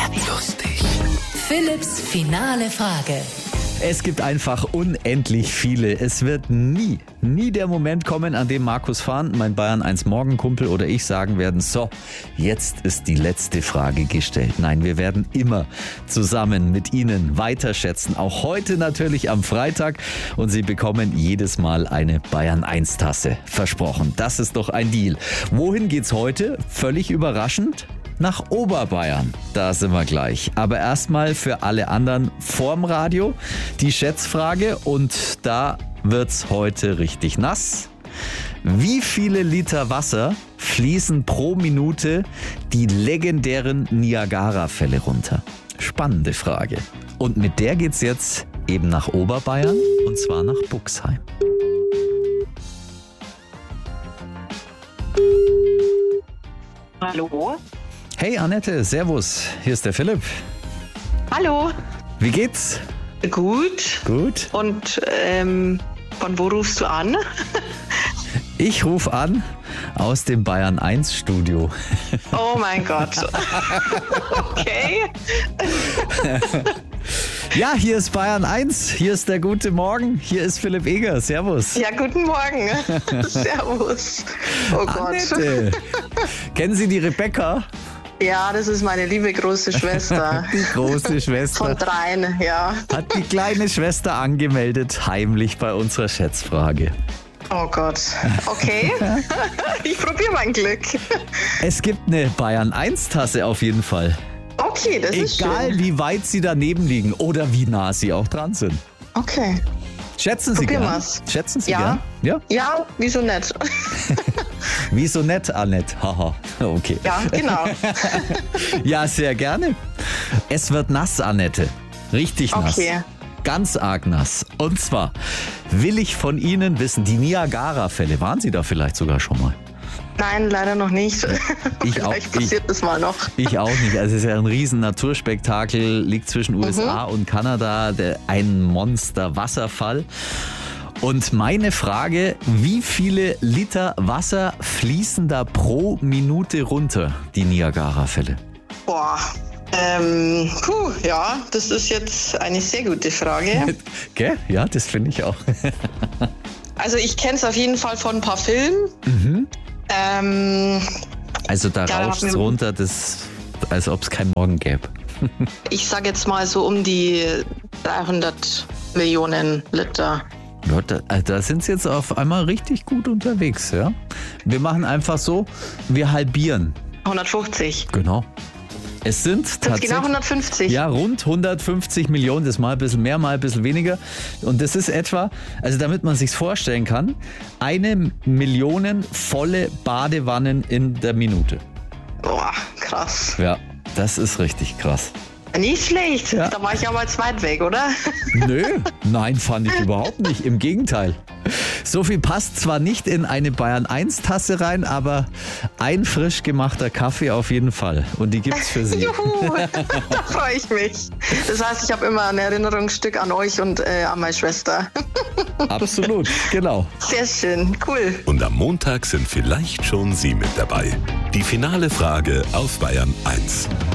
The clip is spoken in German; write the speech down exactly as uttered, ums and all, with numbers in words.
werden lustig. Philipps finale Frage. Es gibt einfach unendlich viele. Es wird nie, nie der Moment kommen, an dem Markus Fahn, mein Bayern eins Morgenkumpel oder ich sagen werden, so, jetzt ist die letzte Frage gestellt. Nein, wir werden immer zusammen mit Ihnen weiterschätzen. Auch heute natürlich am Freitag. Und Sie bekommen jedes Mal eine Bayern eins Tasse. Versprochen. Das ist doch ein Deal. Wohin geht's heute? Völlig überraschend. Nach Oberbayern. Da sind wir gleich. Aber erstmal für alle anderen vorm Radio die Schätzfrage und da wird's heute richtig nass. Wie viele Liter Wasser fließen pro Minute die legendären Niagara-Fälle runter? Spannende Frage. Und mit der geht's jetzt eben nach Oberbayern und zwar nach Buxheim. Hallo? Hey Annette, servus, hier ist der Philipp. Hallo. Wie geht's? Gut. Gut. Und ähm, von wo rufst du an? Ich rufe an aus dem Bayern eins Studio. Oh mein Gott. Okay. Ja, hier ist Bayern eins, hier ist der gute Morgen, hier ist Philipp Eger, servus. Ja, guten Morgen. Servus. Oh Gott. Annette. Kennen Sie die Rebecca? Ja, das ist meine liebe große Schwester. Die große Schwester. Von dreien, ja. Hat die kleine Schwester angemeldet, heimlich bei unserer Schätzfrage. Oh Gott. Okay. Ich probiere mein Glück. Es gibt eine Bayern eins Tasse auf jeden Fall. Okay, das ist schön. Egal wie weit Sie daneben liegen oder wie nah Sie auch dran sind. Okay. Schätzen Sie Probieren gern? wir's. Schätzen Sie Ja. gern? Ja. Ja, wieso nicht? Wieso nett, Annette? Haha, okay. Ja, genau. Ja, sehr gerne. Es wird nass, Annette. Richtig nass. Okay. Ganz arg nass. Und zwar will ich von Ihnen wissen, die Niagara-Fälle, waren Sie da vielleicht sogar schon mal? Nein, leider noch nicht. Ich auch, Vielleicht passiert das mal noch. Ich auch nicht. Also es ist ja ein riesen Naturspektakel, liegt zwischen U S A und Kanada, der, ein Monster-Wasserfall. Und meine Frage, wie viele Liter Wasser fließen da pro Minute runter, die Niagara-Fälle? Boah. Ähm, puh, ja, das ist jetzt eine sehr gute Frage. Gell? Ja, das finde ich auch. Also ich kenne es auf jeden Fall von ein paar Filmen. Mhm. Ähm, Also da Ja, rauscht es wir- runter, das, als ob es keinen Morgen gäbe. ich sage jetzt mal so um die dreihundert Millionen Liter. Ja, da, also da sind Sie jetzt auf einmal richtig gut unterwegs, ja? Wir machen einfach so, wir halbieren. hundertfünfzig. Genau. Es sind Sind es tatsächlich genau hundertfünfzig? ja, rund hundertfünfzig Millionen, das mal ein bisschen mehr, mal ein bisschen weniger. Und das ist etwa, also damit man sich's vorstellen kann, eine Million volle Badewannen in der Minute. Boah, krass. Ja, das ist richtig krass. Nicht schlecht. Ja. Da war ich aber zu weit weg, oder? Nö, nein, fand ich überhaupt nicht. Im Gegenteil. So viel passt zwar nicht in eine Bayern eins Tasse rein, aber ein frisch gemachter Kaffee auf jeden Fall. Und die gibt's für Sie. Juhu, da freue ich mich. Das heißt, ich habe immer ein Erinnerungsstück an euch und äh, an meine Schwester. Absolut, genau. Sehr schön, cool. Und am Montag sind vielleicht schon Sie mit dabei. Die finale Frage auf Bayern eins.